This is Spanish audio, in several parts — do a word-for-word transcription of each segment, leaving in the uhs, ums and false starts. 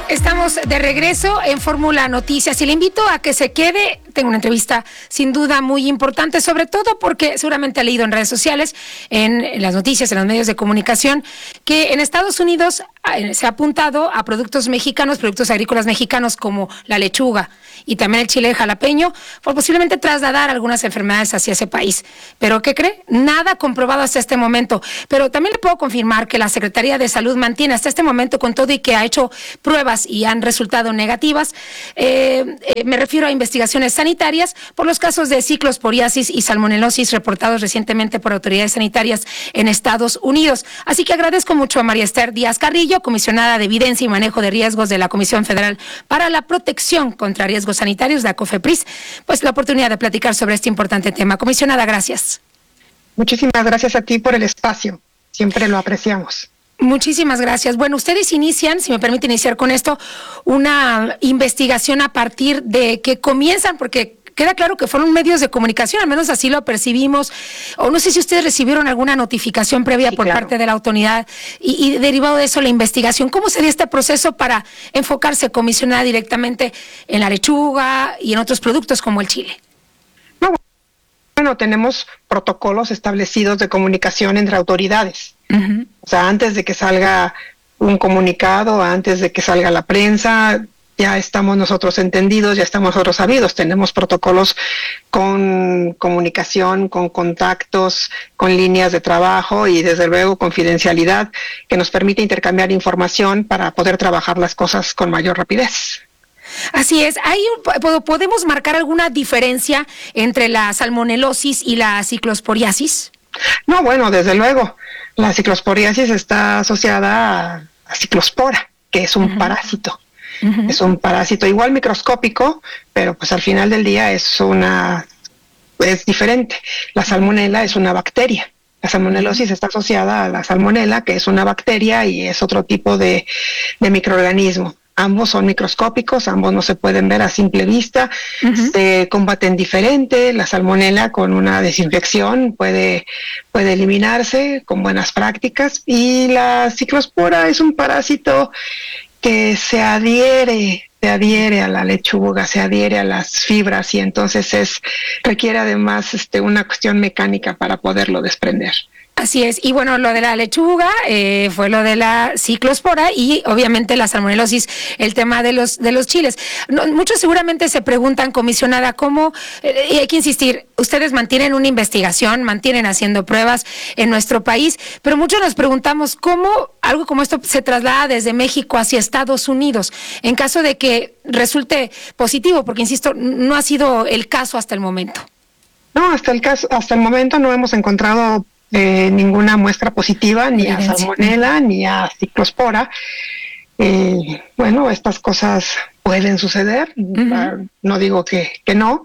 Estamos de regreso en Fórmula Noticias y le invito a que se quede. Tengo una entrevista sin duda muy importante, sobre todo porque seguramente ha leído en redes sociales, en las noticias, en los medios de comunicación, que en Estados Unidos se ha apuntado a productos mexicanos, productos agrícolas mexicanos como la lechuga y también el chile jalapeño, por posiblemente trasladar algunas enfermedades hacia ese país. ¿Pero qué cree? Nada comprobado hasta este momento. Pero también le puedo confirmar que la Secretaría de Salud mantiene hasta este momento, con todo y que ha hecho pruebas y han resultado negativas, eh, eh, me refiero a investigaciones sanitarias por los casos de ciclosporiasis y salmonelosis reportados recientemente por autoridades sanitarias en Estados Unidos. Así que agradezco mucho a María Esther Díaz Carrillo, comisionada de Evidencia y Manejo de Riesgos de la Comisión Federal para la Protección contra Riesgos Sanitarios, la COFEPRIS, pues la oportunidad de platicar sobre este importante tema. Comisionada, gracias. Muchísimas gracias a ti por el espacio. Siempre lo apreciamos. Muchísimas gracias. Bueno, ustedes inician, si me permite iniciar con esto, una investigación a partir de que comienzan, porque queda claro que fueron medios de comunicación, al menos así lo percibimos, o no sé si ustedes recibieron alguna notificación previa sí, por claro. parte de la autoridad y, y derivado de eso la investigación. ¿Cómo sería este proceso para enfocarse, comisionada, directamente en la lechuga y en otros productos como el chile? No, bueno, tenemos protocolos establecidos de comunicación entre autoridades. Uh-huh. O sea, antes de que salga un comunicado, antes de que salga la prensa, ya estamos nosotros entendidos, ya estamos nosotros sabidos, tenemos protocolos con comunicación, con contactos, con líneas de trabajo y desde luego confidencialidad que nos permite intercambiar información para poder trabajar las cosas con mayor rapidez. Así es. ¿Hay, ¿Podemos marcar alguna diferencia entre la salmonelosis y la ciclosporiasis? No, bueno, desde luego. La ciclosporiasis está asociada a, a ciclospora, que es un uh-huh. parásito. Uh-huh. Es un parásito igual microscópico, pero pues al final del día es una es diferente. La salmonela es una bacteria. La salmonelosis está asociada a la salmonela, que es una bacteria y es otro tipo de, de microorganismo. Ambos son microscópicos, ambos no se pueden ver a simple vista, uh-huh. se combaten diferente. La salmonela con una desinfección puede, puede eliminarse con buenas prácticas y la ciclospora es un parásito que se adhiere, se adhiere a la lechuga, se adhiere a las fibras y entonces es requiere además este, una cuestión mecánica para poderlo desprender. Así es, y bueno, lo de la lechuga eh, fue lo de la ciclospora y obviamente la salmonelosis, el tema de los de los chiles. No, muchos seguramente se preguntan, comisionada, cómo, eh, y hay que insistir, ustedes mantienen una investigación, mantienen haciendo pruebas en nuestro país, pero muchos nos preguntamos cómo algo como esto se traslada desde México hacia Estados Unidos, en caso de que resulte positivo, porque insisto, no ha sido el caso hasta el momento. No, hasta el caso, hasta el momento no hemos encontrado Eh, ninguna muestra positiva, ni a salmonela, ni a ciclospora. Eh, bueno, estas cosas pueden suceder, uh-huh. no digo que, que no,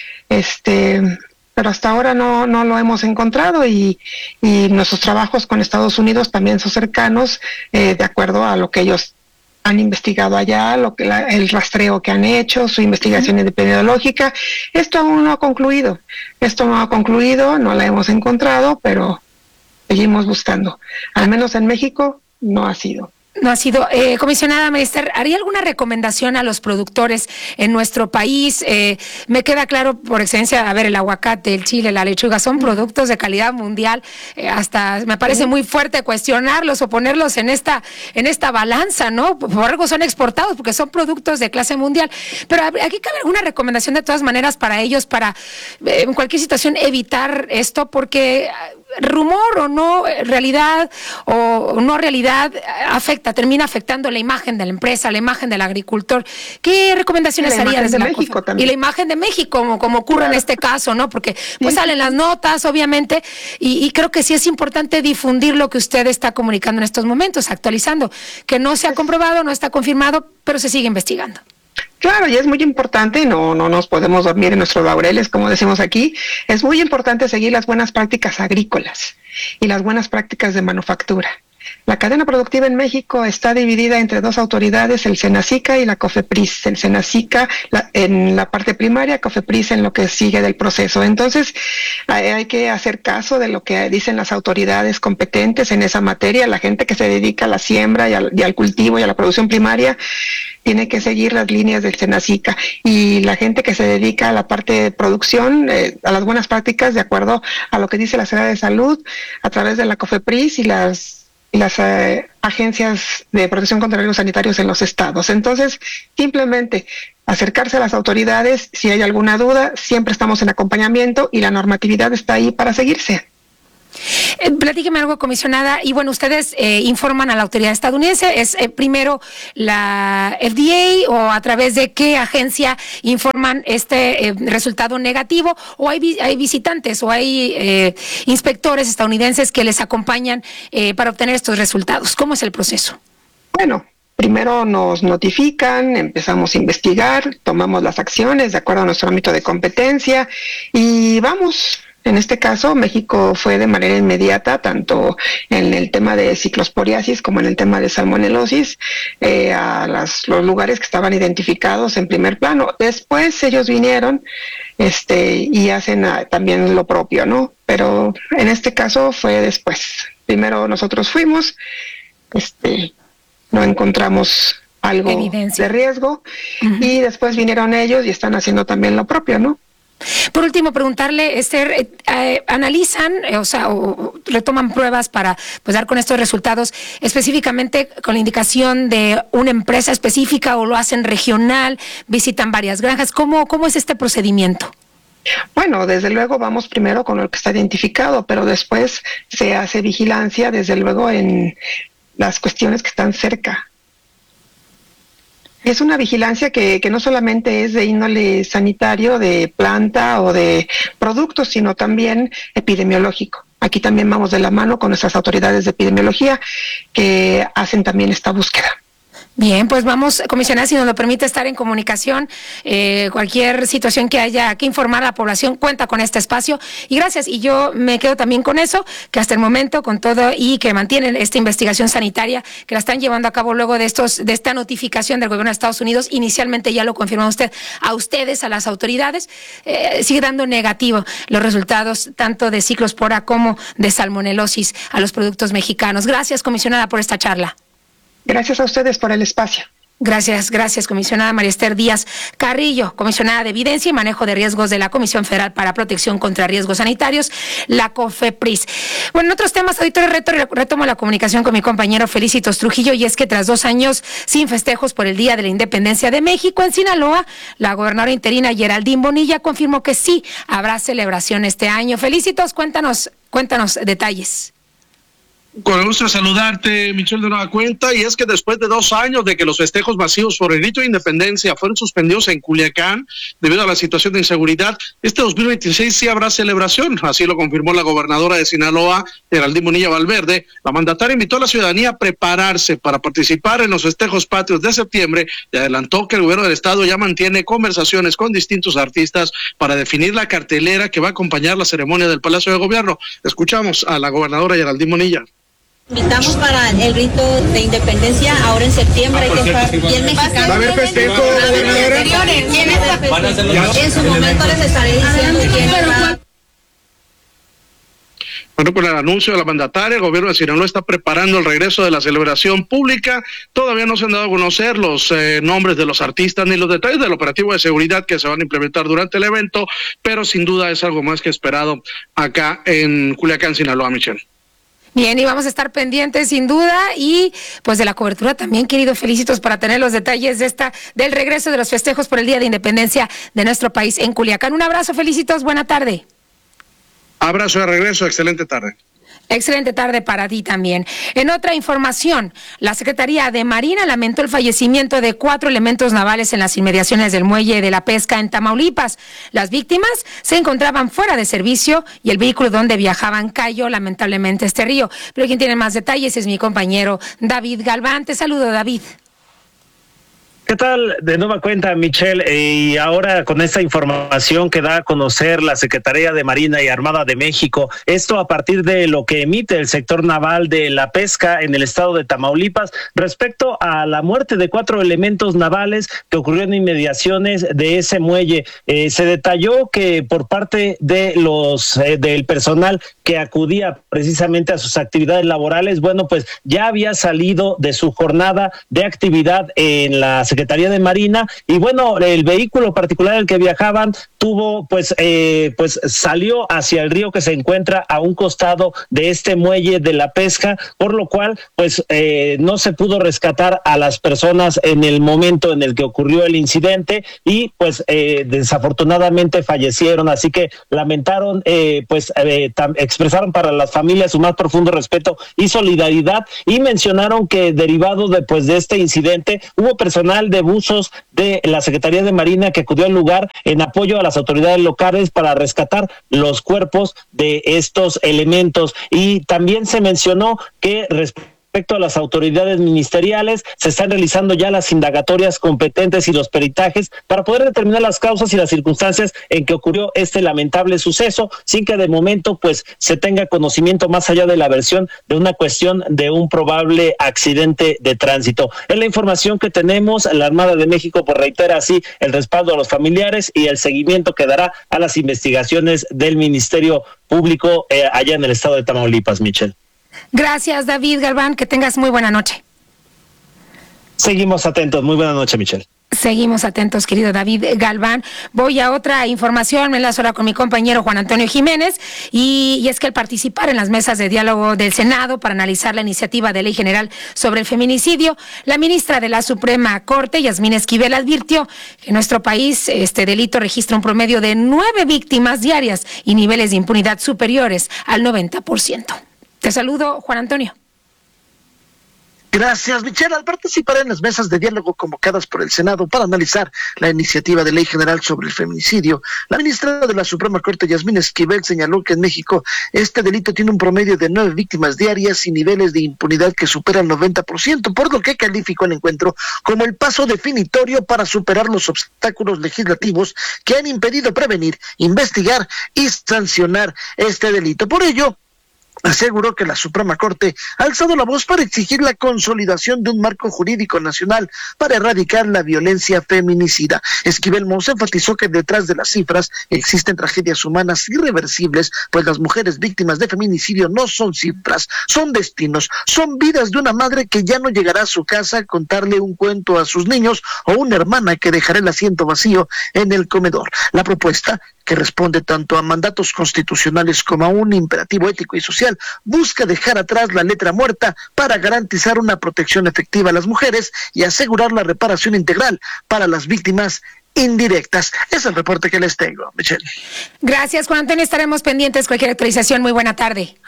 este, pero hasta ahora no, no lo hemos encontrado y, y nuestros trabajos con Estados Unidos también son cercanos, eh, de acuerdo a lo que ellos han investigado allá, lo que la, el rastreo que han hecho, su investigación uh-huh. epidemiológica. Esto aún no ha concluido. Esto no ha concluido, no la hemos encontrado, pero seguimos buscando. Al menos en México no ha sido. No ha sido. Eh, comisionada María Esther, ¿haría alguna recomendación a los productores en nuestro país? Eh, me queda claro, por excelencia, a ver, el aguacate, el chile, la lechuga, son productos de calidad mundial. Eh, hasta me parece muy fuerte cuestionarlos o ponerlos en esta en esta balanza, ¿no? Por algo son exportados, porque son productos de clase mundial. Pero aquí cabe alguna recomendación de todas maneras para ellos, para eh, en cualquier situación evitar esto, porque rumor o no realidad o no realidad afecta, termina afectando la imagen de la empresa, la imagen del agricultor. ¿Qué recomendaciones haría desde de México también? Y la imagen de México, como, como ocurre claro. en este caso, ¿no? Porque pues sí. salen las notas, obviamente, y, y creo que sí es importante difundir lo que usted está comunicando en estos momentos, actualizando, que no se ha comprobado, no está confirmado, pero se sigue investigando. Claro, y es muy importante, no, no nos podemos dormir en nuestros laureles, como decimos aquí, es muy importante seguir las buenas prácticas agrícolas y las buenas prácticas de manufactura. La cadena productiva en México está dividida entre dos autoridades, el SENACICA y la COFEPRIS. El SENACICA la, en la parte primaria, COFEPRIS en lo que sigue del proceso. Entonces, hay, hay que hacer caso de lo que dicen las autoridades competentes en esa materia, la gente que se dedica a la siembra y al, y al cultivo y a la producción primaria. tiene que seguir las líneas del Senacica, y la gente que se dedica a la parte de producción, eh, a las buenas prácticas, de acuerdo a lo que dice la Secretaría de Salud, a través de la COFEPRIS y las, y las eh, agencias de protección contra riesgos sanitarios en los estados. Entonces, simplemente acercarse a las autoridades, si hay alguna duda, siempre estamos en acompañamiento y la normatividad está ahí para seguirse. Eh, platíqueme algo, comisionada. Y bueno, ustedes eh, informan a la autoridad estadounidense, ¿es eh, primero la F D A o a través de qué agencia informan este eh, resultado negativo? ¿O hay, vi hay visitantes o hay eh, inspectores estadounidenses que les acompañan eh, para obtener estos resultados? ¿Cómo es el proceso? Bueno, primero nos notifican, empezamos a investigar, tomamos las acciones de acuerdo a nuestro ámbito de competencia y vamos. En este caso, México fue de manera inmediata, tanto en el tema de ciclosporiasis como en el tema de salmonelosis, eh, a las, los lugares que estaban identificados en primer plano. Después ellos vinieron este, y hacen a, también lo propio, ¿no? Pero en este caso fue después. Primero nosotros fuimos, este, no encontramos algo Evidencia. de riesgo, uh-huh. y después vinieron ellos y están haciendo también lo propio, ¿no? Por último, preguntarle, Esther, eh, eh, ¿analizan, eh, o sea, o, o retoman pruebas para pues dar con estos resultados específicamente con la indicación de una empresa específica o lo hacen regional, visitan varias granjas? ¿Cómo, cómo es este procedimiento? Bueno, desde luego vamos primero con lo que está identificado, pero después se hace vigilancia, desde luego, en las cuestiones que están cerca. Es una vigilancia que, que no solamente es de índole sanitario, de planta o de productos, sino también epidemiológico. Aquí también vamos de la mano con nuestras autoridades de epidemiología que hacen también esta búsqueda. Bien, pues vamos, comisionada, si nos lo permite, estar en comunicación. Eh, cualquier situación que haya que informar a la población cuenta con este espacio. Y gracias. Y yo me quedo también con eso, que hasta el momento, con todo y que mantienen esta investigación sanitaria, que la están llevando a cabo luego de estos de esta notificación del gobierno de Estados Unidos, inicialmente ya lo confirmó usted, a ustedes, a las autoridades, eh, sigue dando negativo los resultados tanto de ciclospora como de salmonelosis a los productos mexicanos. Gracias, comisionada, por esta charla. Gracias a ustedes por el espacio. Gracias, gracias, comisionada María Esther Díaz Carrillo, comisionada de Evidencia y Manejo de Riesgos de la Comisión Federal para Protección contra Riesgos Sanitarios, la COFEPRIS. Bueno, en otros temas, auditorio, reto, retomo la comunicación con mi compañero Felicitos Trujillo, y es que tras dos años sin festejos por el Día de la Independencia de México en Sinaloa, la gobernadora interina Geraldine Bonilla confirmó que sí habrá celebración este año. Felicitos, cuéntanos, cuéntanos detalles. Con el gusto de saludarte, Michelle, de nueva cuenta, y es que después de dos años de que los festejos masivos por el grito de independencia fueron suspendidos en Culiacán debido a la situación de inseguridad, este dos mil veintiséis sí habrá celebración, así lo confirmó la gobernadora de Sinaloa, Geraldine Bonilla Valverde. La mandataria invitó a la ciudadanía a prepararse para participar en los festejos patrios de septiembre y adelantó que el gobierno del estado ya mantiene conversaciones con distintos artistas para definir la cartelera que va a acompañar la ceremonia del Palacio de Gobierno. Escuchamos a la gobernadora Geraldine Bonilla. Invitamos para el grito de independencia ahora en septiembre, hay que estar bien mexicano. ¿Va a haber festejo, gobernadora? ¿Quién está festejando? En su momento les estaré diciendo quién va. Bueno, por el anuncio de la mandataria, el gobierno de Sinaloa está preparando el regreso de la celebración pública. Todavía no se han dado a conocer los eh, nombres de los artistas ni los detalles del operativo de seguridad que se van a implementar durante el evento, pero sin duda es algo más que esperado acá en Culiacán, Sinaloa, Michelle. Bien, y vamos a estar pendientes sin duda y pues de la cobertura también, querido Felicitos, para tener los detalles de esta del regreso de los festejos por el Día de Independencia de nuestro país en Culiacán. Un abrazo, Felicitos, buena tarde. Abrazo de regreso, excelente tarde. Excelente tarde para ti también. En otra información, la Secretaría de Marina lamentó el fallecimiento de cuatro elementos navales en las inmediaciones del muelle de la pesca en Tamaulipas. Las víctimas se encontraban fuera de servicio y el vehículo donde viajaban cayó lamentablemente a este río. Pero quien tiene más detalles es mi compañero David Galván. Te saludo, David. ¿Qué tal? De nueva cuenta, Michelle, eh, y ahora con esta información que da a conocer la Secretaría de Marina y Armada de México, esto a partir de lo que emite el sector naval de la pesca en el estado de Tamaulipas respecto a la muerte de cuatro elementos navales que ocurrió en inmediaciones de ese muelle. Eh, se detalló que por parte de los eh, del personal que acudía precisamente a sus actividades laborales, bueno, pues ya había salido de su jornada de actividad en la Secretaría Secretaría de Marina, y bueno, el vehículo particular en el que viajaban tuvo, pues, eh, pues salió hacia el río que se encuentra a un costado de este muelle de la pesca, por lo cual, pues, eh, no se pudo rescatar a las personas en el momento en el que ocurrió el incidente, y pues eh, desafortunadamente fallecieron. Así que lamentaron, eh, pues eh, tam- expresaron para las familias su más profundo respeto y solidaridad, y mencionaron que derivado de, pues, de este incidente hubo personal de buzos de la Secretaría de Marina que acudió al lugar en apoyo a las autoridades locales para rescatar los cuerpos de estos elementos. Y también se mencionó que respecto Respecto a las autoridades ministeriales, se están realizando ya las indagatorias competentes y los peritajes para poder determinar las causas y las circunstancias en que ocurrió este lamentable suceso, sin que de momento pues se tenga conocimiento más allá de la versión de una cuestión de un probable accidente de tránsito. Es la información que tenemos. La Armada de México pues reitera así el respaldo a los familiares y el seguimiento que dará a las investigaciones del Ministerio Público eh, allá en el estado de Tamaulipas, Michelle. Gracias, David Galván, que tengas muy buena noche. Seguimos atentos. Muy buena noche, Michelle. Seguimos atentos, querido David Galván. Voy a otra información, me enlazo ahora con mi compañero Juan Antonio Jiménez, y, y es que al participar en las mesas de diálogo del Senado para analizar la iniciativa de ley general sobre el feminicidio, la ministra de la Suprema Corte, Yasmín Esquivel, advirtió que en nuestro país este delito registra un promedio de nueve víctimas diarias y niveles de impunidad superiores al noventa por ciento. Te saludo, Juan Antonio. Gracias, Michelle. Al participar en las mesas de diálogo convocadas por el Senado para analizar la iniciativa de ley general sobre el feminicidio, la ministra de la Suprema Corte, Yasmín Esquivel, señaló que en México este delito tiene un promedio de nueve víctimas diarias y niveles de impunidad que superan el noventa por ciento, por lo que calificó el encuentro como el paso definitorio para superar los obstáculos legislativos que han impedido prevenir, investigar y sancionar este delito. Por ello, aseguró que la Suprema Corte ha alzado la voz para exigir la consolidación de un marco jurídico nacional para erradicar la violencia feminicida. Esquivel Mons enfatizó que detrás de las cifras existen tragedias humanas irreversibles, pues las mujeres víctimas de feminicidio no son cifras, son destinos, son vidas de una madre que ya no llegará a su casa a contarle un cuento a sus niños, o una hermana que dejará el asiento vacío en el comedor. La propuesta, que responde tanto a mandatos constitucionales como a un imperativo ético y social, busca dejar atrás la letra muerta para garantizar una protección efectiva a las mujeres y asegurar la reparación integral para las víctimas indirectas. Es el reporte que les tengo, Michelle. Gracias, Juan Antonio. Estaremos pendientes. Cualquier actualización. Muy buena tarde.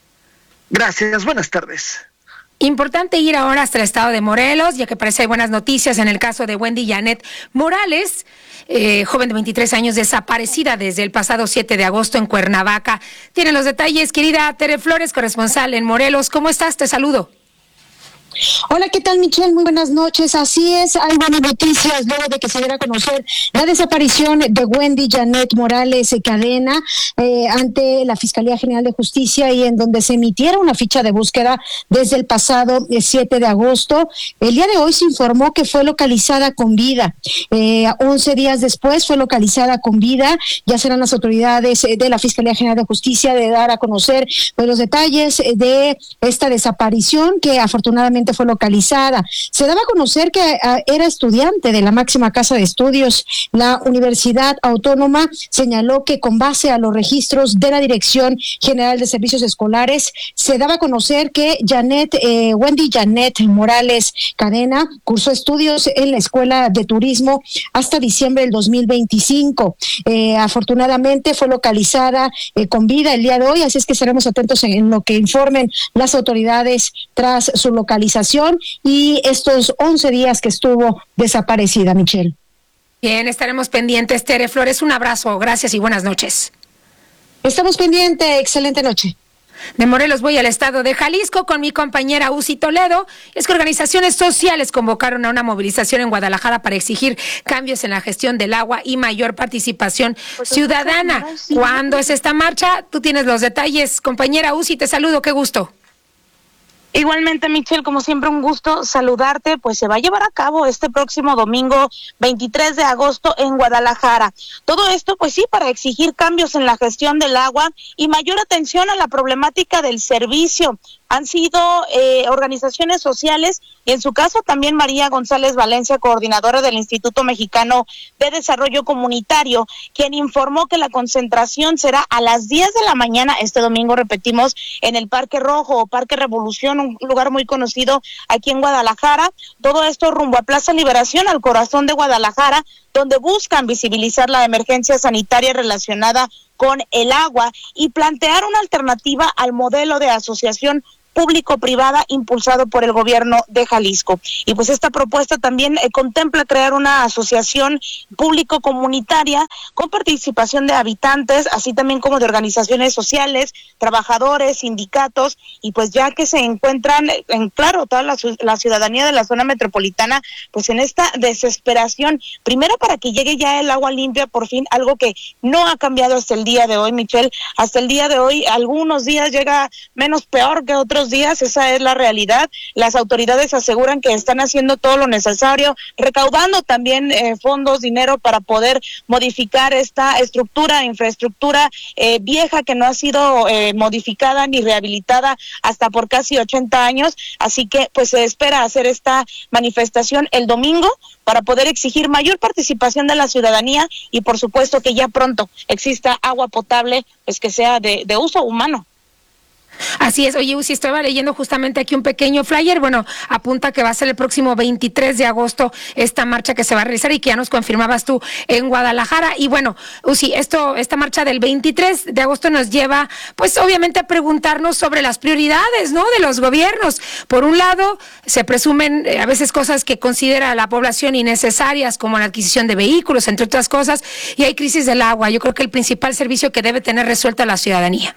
Gracias. Buenas tardes. Importante ir ahora hasta el estado de Morelos, ya que parece hay buenas noticias en el caso de Wendy Janet Morales, eh, joven de veintitrés años, desaparecida desde el pasado siete de agosto en Cuernavaca. Tienen los detalles, querida Tere Flores, corresponsal en Morelos. ¿Cómo estás? Te saludo. Hola, ¿qué tal, Michelle? Muy buenas noches. Así es, hay buenas noticias luego de que se diera a conocer la desaparición de Wendy Janet Morales Cadena eh, ante la Fiscalía General de Justicia, y en donde se emitiera una ficha de búsqueda desde el pasado siete de agosto. El día de hoy se informó que fue localizada con vida. Eh, once días después fue localizada con vida. Ya serán las autoridades de la Fiscalía General de Justicia de dar a conocer pues, los detalles de esta desaparición, que afortunadamente fue localizada. Se daba a conocer que uh, era estudiante de la máxima casa de estudios. La Universidad Autónoma señaló que con base a los registros de la Dirección General de Servicios Escolares se daba a conocer que Janet, eh, Wendy Janet Morales Cadena cursó estudios en la Escuela de Turismo hasta diciembre del dos mil veinticinco. Eh, afortunadamente fue localizada eh, con vida el día de hoy, así es que estaremos atentos en, en lo que informen las autoridades tras su localización y estos once días que estuvo desaparecida, Michelle. Bien, estaremos pendientes, Tere Flores. Un abrazo, gracias y buenas noches. Estamos pendientes, excelente noche. De Morelos voy al estado de Jalisco con mi compañera Uzi Toledo. Es que organizaciones sociales convocaron a una movilización en Guadalajara para exigir cambios en la gestión del agua y mayor participación ciudadana. ¿Cuándo es esta marcha? Tú tienes los detalles. Compañera Uzi, te saludo, qué gusto. Igualmente, Michelle, como siempre, un gusto saludarte. Pues se va a llevar a cabo este próximo domingo veintitrés de agosto en Guadalajara. Todo esto, pues sí, para exigir cambios en la gestión del agua y mayor atención a la problemática del servicio. han sido eh, organizaciones sociales y en su caso también María González Valencia, coordinadora del Instituto Mexicano de Desarrollo Comunitario, quien informó que la concentración será a las diez de la mañana este domingo, repetimos, en el Parque Rojo o Parque Revolución, un lugar muy conocido aquí en Guadalajara. Todo esto rumbo a Plaza Liberación, al corazón de Guadalajara, donde buscan visibilizar la emergencia sanitaria relacionada con el agua y plantear una alternativa al modelo de asociación público-privada impulsado por el gobierno de Jalisco. Y pues esta propuesta también eh, contempla crear una asociación público-comunitaria con participación de habitantes, así también como de organizaciones sociales, trabajadores, sindicatos, y pues ya que se encuentran, en claro, toda la, la ciudadanía de la zona metropolitana, pues en esta desesperación, primero para que llegue ya el agua limpia por fin, algo que no ha cambiado hasta el día de hoy, Michelle, hasta el día de hoy, algunos días llega menos peor que otros días, esa es la realidad. Las autoridades aseguran que están haciendo todo lo necesario, recaudando también eh, fondos, dinero para poder modificar esta estructura, infraestructura eh, vieja que no ha sido eh, modificada ni rehabilitada hasta por casi ochenta años, así que pues se espera hacer esta manifestación el domingo para poder exigir mayor participación de la ciudadanía y por supuesto que ya pronto exista agua potable, pues que sea de, de uso humano. Así es. Oye, Uzi, estaba leyendo justamente aquí un pequeño flyer, bueno, apunta que va a ser el próximo veintitrés de agosto esta marcha que se va a realizar y que ya nos confirmabas tú en Guadalajara. Y bueno, Uzi, esto, esta marcha del veintitrés de agosto nos lleva, pues obviamente a preguntarnos sobre las prioridades, ¿no?, de los gobiernos. Por un lado, se presumen eh, a veces cosas que considera la población innecesarias, como la adquisición de vehículos, entre otras cosas, y hay crisis del agua. Yo creo que el principal servicio que debe tener resuelta la ciudadanía.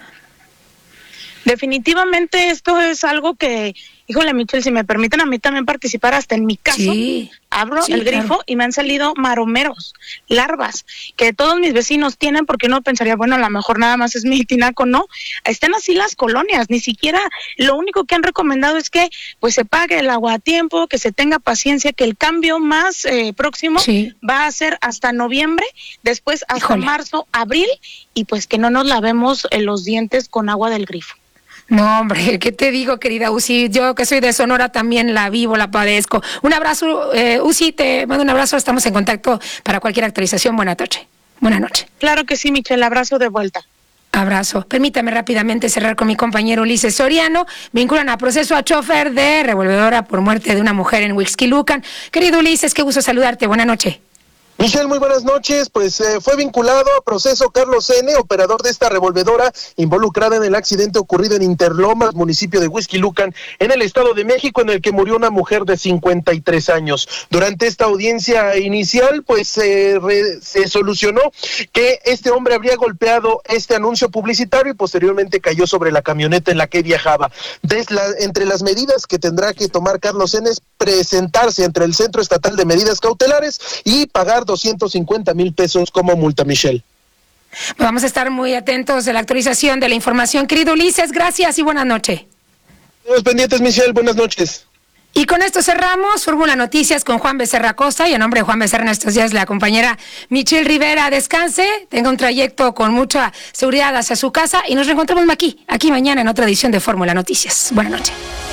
Definitivamente esto es algo que, híjole, Michelle, si me permiten a mí también participar, hasta en mi caso, sí, abro sí, el grifo claro. y me han salido maromeros, larvas, que todos mis vecinos tienen, porque uno pensaría, bueno, a lo mejor nada más es mi tinaco, no, están así las colonias, ni siquiera, lo único que han recomendado es que pues se pague el agua a tiempo, que se tenga paciencia, que el cambio más eh, próximo sí. va a ser hasta noviembre, después hasta híjole. marzo, abril, y pues que no nos lavemos eh, los dientes con agua del grifo. No, hombre, ¿qué te digo, querida Uzi? Yo que soy de Sonora también la vivo, la padezco. Un abrazo, eh, Uzi, te mando un abrazo, estamos en contacto para cualquier actualización. Buena noche. Buena noche. Claro que sí, Michelle, abrazo de vuelta. Abrazo. Permítame rápidamente cerrar con mi compañero Ulises Soriano. Vinculan a proceso a chofer de revolvedora por muerte de una mujer en Huixquilucan. Querido Ulises, qué gusto saludarte. Buena noche. Michelle, muy buenas noches. Pues eh, fue vinculado a proceso Carlos N., operador de esta revolvedora, involucrada en el accidente ocurrido en Interlomas, municipio de Huixquilucan, en el Estado de México, en el que murió una mujer de cincuenta y tres años. Durante esta audiencia inicial, pues eh, re, se solucionó que este hombre habría golpeado este anuncio publicitario y posteriormente cayó sobre la camioneta en la que viajaba. Desde la, entre las medidas que tendrá que tomar Carlos N. es presentarse ante el Centro Estatal de Medidas Cautelares y pagar doscientos cincuenta mil pesos como multa, Michelle. Vamos a estar muy atentos de la actualización de la información. Querido Ulises, gracias y buenas noches. Estamos pendientes, Michelle, buenas noches. Y con esto cerramos Fórmula Noticias con Juan Becerra Costa, y en nombre de Juan Becerra en estos días la compañera Michelle Rivera. Descanse, tenga un trayecto con mucha seguridad hacia su casa y nos reencontramos aquí, aquí mañana en otra edición de Fórmula Noticias. Buenas noches.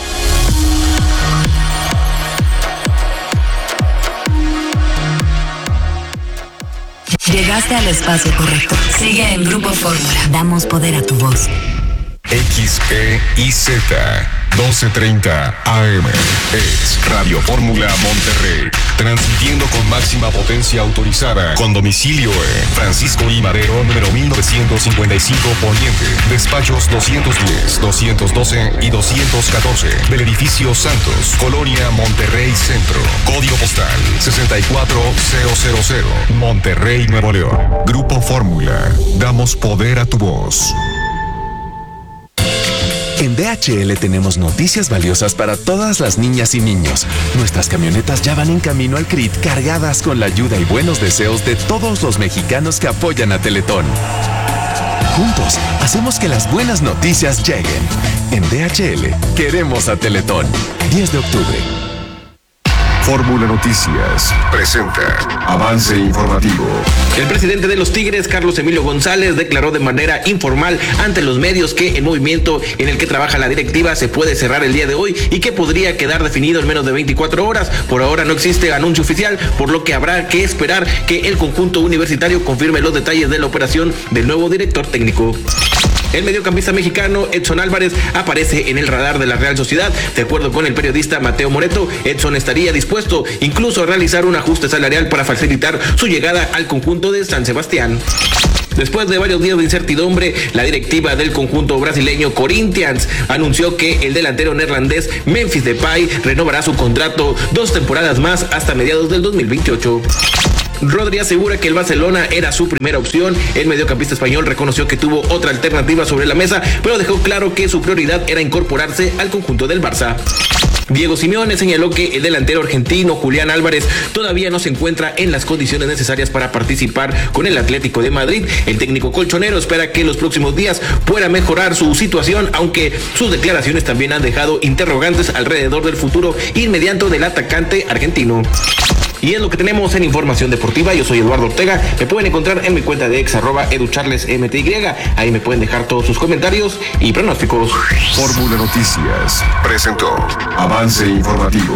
Llegaste al espacio correcto. Sigue en Grupo Fórmula. Damos poder a tu voz. X E I Z doce treinta A M es Radio Fórmula Monterrey, transmitiendo con máxima potencia autorizada, con domicilio en Francisco I. Madero, número mil novecientos cincuenta y cinco Poniente, despachos doscientos diez, doscientos doce y doscientos catorce, del edificio Santos, Colonia Monterrey Centro, código postal sesenta y cuatro mil, Monterrey, Nuevo León. Grupo Fórmula, damos poder a tu voz. En D H L tenemos noticias valiosas para todas las niñas y niños. Nuestras camionetas ya van en camino al C R I T cargadas con la ayuda y buenos deseos de todos los mexicanos que apoyan a Teletón. Juntos, hacemos que las buenas noticias lleguen. En D H L, queremos a Teletón. diez de octubre. Fórmula Noticias presenta Avance Informativo. El presidente de los Tigres, Carlos Emilio González, declaró de manera informal ante los medios que el movimiento en el que trabaja la directiva se puede cerrar el día de hoy y que podría quedar definido en menos de veinticuatro horas. Por ahora no existe anuncio oficial, por lo que habrá que esperar que el conjunto universitario confirme los detalles de la operación del nuevo director técnico. El mediocampista mexicano Edson Álvarez aparece en el radar de la Real Sociedad. De acuerdo con el periodista Mateo Moreto, Edson estaría dispuesto incluso a realizar un ajuste salarial para facilitar su llegada al conjunto de San Sebastián. Después de varios días de incertidumbre, la directiva del conjunto brasileño Corinthians anunció que el delantero neerlandés Memphis Depay renovará su contrato dos temporadas más hasta mediados del dos mil veintiocho. Rodri asegura que el Barcelona era su primera opción. El mediocampista español reconoció que tuvo otra alternativa sobre la mesa, pero dejó claro que su prioridad era incorporarse al conjunto del Barça. Diego Simeone señaló que el delantero argentino Julián Álvarez todavía no se encuentra en las condiciones necesarias para participar con el Atlético de Madrid. El técnico colchonero espera que en los próximos días pueda mejorar su situación, aunque sus declaraciones también han dejado interrogantes alrededor del futuro inmediato del atacante argentino. Y es lo que tenemos en Información Deportiva. Yo soy Eduardo Ortega. Me pueden encontrar en mi cuenta de ex, arroba educharlesmty. Ahí me pueden dejar todos sus comentarios y pronósticos. Fórmula Noticias presentó Avance Informativo.